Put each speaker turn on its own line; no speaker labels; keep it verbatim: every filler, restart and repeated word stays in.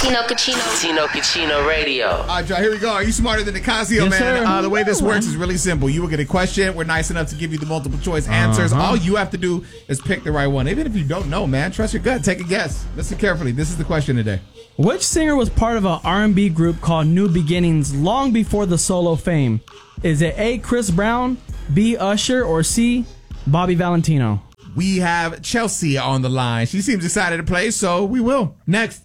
Tino Cucino.
Tino Cucino Radio.
All right, y'all, here we go. Are you smarter than Nicasio,
Yes,
man?
sir.
Uh, the way this works is really simple. You will get a question. We're nice enough to give you the multiple choice answers.
Uh-huh.
All you have to do is pick the right one. Even if you don't know, man, trust your gut. Take a guess. Listen carefully. This is the question today.
Which singer was part of an R and B group called New Beginnings long before the solo fame? Is it A, Chris Brown, B, Usher, or C, Bobby Valentino?
We have Chelsea on the line. She seems excited to play, so we will. Next.